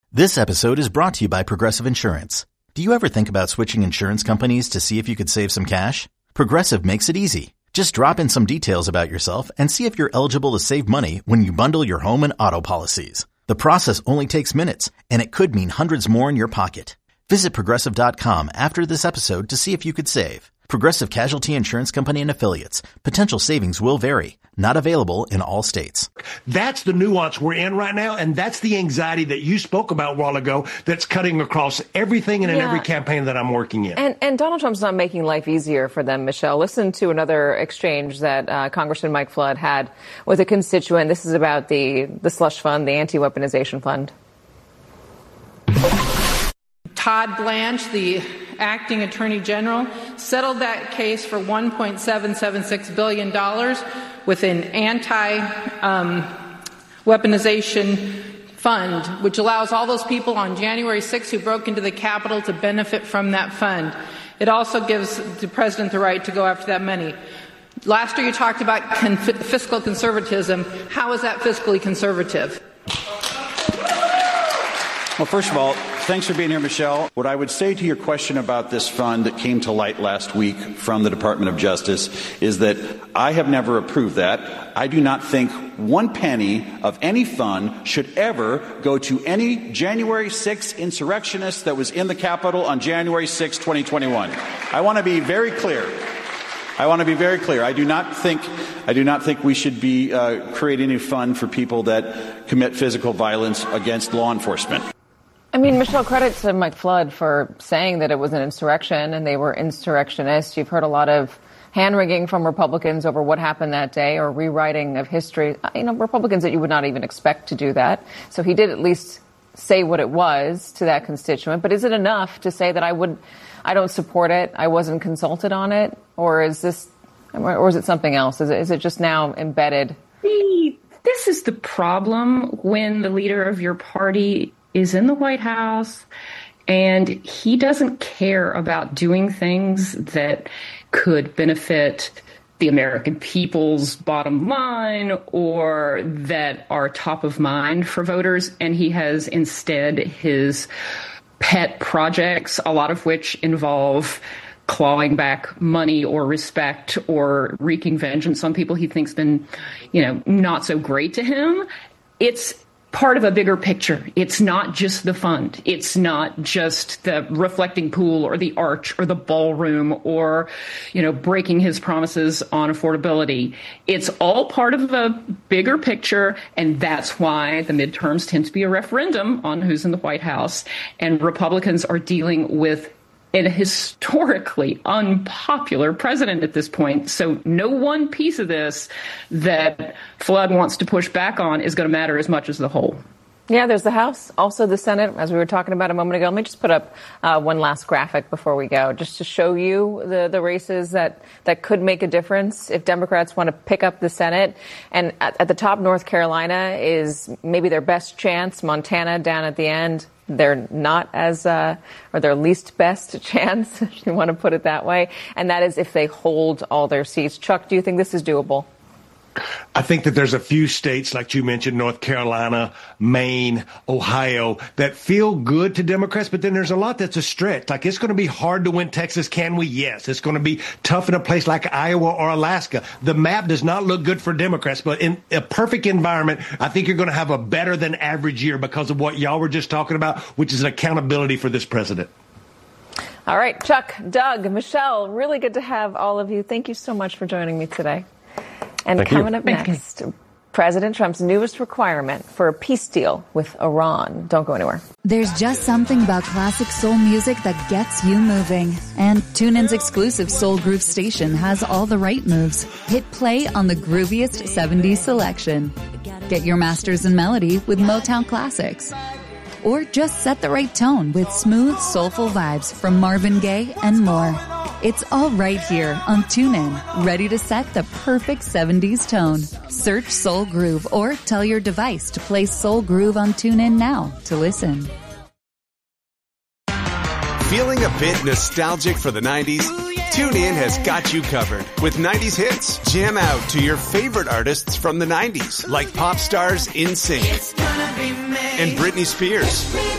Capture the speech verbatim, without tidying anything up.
This episode is brought to you by Progressive Insurance. Do you ever think about switching insurance companies to see if you could save some cash? Progressive makes it easy. Just drop in some details about yourself and see if you're eligible to save money when you bundle your home and auto policies. The process only takes minutes, and it could mean hundreds more in your pocket. Visit Progressive dot com after this episode to see if you could save. Progressive Casualty Insurance Company and Affiliates. Potential savings will vary. Not available in all states. That's the nuance we're in right now, and that's the anxiety that you spoke about a while ago that's cutting across everything and in yeah. every campaign that I'm working in. And, and Donald Trump's not making life easier for them, Michelle. Listen to another exchange that uh, Congressman Mike Flood had with a constituent. This is about the, the slush fund, the anti-weaponization fund. Todd Blanche, the acting attorney general, settled that case for one point seven seven six billion dollars with an anti-weaponization um, fund, which allows all those people on January sixth who broke into the Capitol to benefit from that fund. It also gives the president the right to go after that money. Last year you talked about con- fiscal conservatism. How is that fiscally conservative? Well, first of all, thanks for being here, Michelle. What I would say to your question about this fund that came to light last week from the Department of Justice is that I have never approved that. I do not think one penny of any fund should ever go to any January sixth insurrectionist that was in the Capitol on January sixth, twenty twenty-one. I want to be very clear. I want to be very clear. I do not think I do not think we should be uh, creating a fund for people that commit physical violence against law enforcement. I mean, Michelle, credit to Mike Flood for saying that it was an insurrection and they were insurrectionists. You've heard a lot of hand-wringing from Republicans over what happened that day or rewriting of history. You know, Republicans that you would not even expect to do that. So he did at least say what it was to that constituent. But is it enough to say that I would, I don't support it, I wasn't consulted on it? Or is this, or is it something else? Is it, is it just now embedded? This is the problem when the leader of your party is in the White House and he doesn't care about doing things that could benefit the American people's bottom line or that are top of mind for voters. And he has instead his pet projects, a lot of which involve clawing back money or respect or wreaking vengeance on people he thinks been, you know, not so great to him. It's part of a bigger picture. It's not just the fund. It's not just the reflecting pool or the arch or the ballroom or, you know, breaking his promises on affordability. It's all part of a bigger picture, and that's why the midterms tend to be a referendum on who's in the White House, and Republicans are dealing with a historically unpopular president at this point. So no one piece of this that Flood wants to push back on is going to matter as much as the whole. Yeah, there's the House, also the Senate, as we were talking about a moment ago. Let me just put up uh, one last graphic before we go, just to show you the, the races that, that could make a difference if Democrats want to pick up the Senate. And at, at the top, North Carolina is maybe their best chance. Montana down at the end. They're not as, uh, or their least best chance, if you want to put it that way. And that is if they hold all their seats. Chuck, do you think this is doable? I think that there's a few states, like you mentioned, North Carolina, Maine, Ohio, that feel good to Democrats, but then there's a lot that's a stretch. Like, it's going to be hard to win Texas, can we? Yes. It's going to be tough in a place like Iowa or Alaska. The map does not look good for Democrats, but in a perfect environment, I think you're going to have a better than average year because of what y'all were just talking about, which is an accountability for this president. All right, Chuck, Doug, Michelle, really good to have all of you. Thank you so much for joining me today. And Thank coming you. up next, President Trump's newest requirement for a peace deal with Iran. Don't go anywhere. There's just something about classic soul music that gets you moving. And TuneIn's exclusive Soul Groove station has all the right moves. Hit play on the grooviest seventies selection. Get your masters in melody with Motown classics. Or just set the right tone with smooth, soulful vibes from Marvin Gaye and more. It's all right here on TuneIn, ready to set the perfect seventies tone. Search Soul Groove or tell your device to play Soul Groove on TuneIn now to listen. Feeling a bit nostalgic for the nineties? TuneIn has got you covered with nineties hits. Jam out to your favorite artists from the nineties, like pop stars NSYNC and Britney Spears.